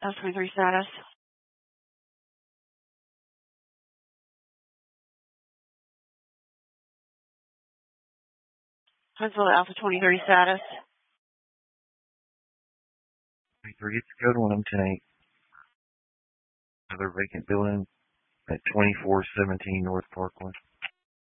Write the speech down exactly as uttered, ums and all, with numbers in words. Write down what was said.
Alpha twenty-three status. Huntsville Alpha twenty-three status. twenty-three, it's code one, I'm ten eight. Another vacant building at twenty-four seventeen North Parkland.